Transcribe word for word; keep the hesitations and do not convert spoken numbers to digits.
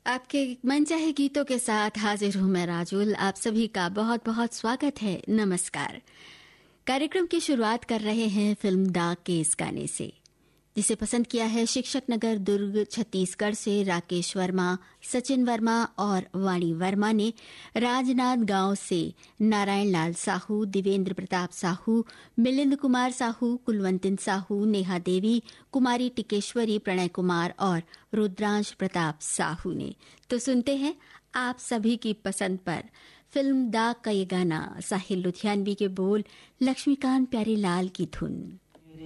आपके मनचाहे गीतों के साथ हाजिर हूं मैं राजुल। आप सभी का बहुत बहुत स्वागत है। नमस्कार। कार्यक्रम की शुरुआत कर रहे हैं फिल्म दाग के इस गाने से, जिसे पसंद किया है शिक्षक नगर दुर्ग छत्तीसगढ़ से राकेश वर्मा, सचिन वर्मा और वाणी वर्मा ने। राजनाथ गांव से नारायण लाल साहू, दिवेंद्र प्रताप साहू, मिलिंद कुमार साहू, कुलवंतिन साहू, नेहा देवी, कुमारी टिकेश्वरी, प्रणय कुमार और रुद्रांश प्रताप साहू ने। तो सुनते हैं आप सभी की पसंद पर फिल्म दाग का ये गाना, साहिल लुधियानवी के बोल, लक्ष्मीकांत प्यारीलाल की धुन।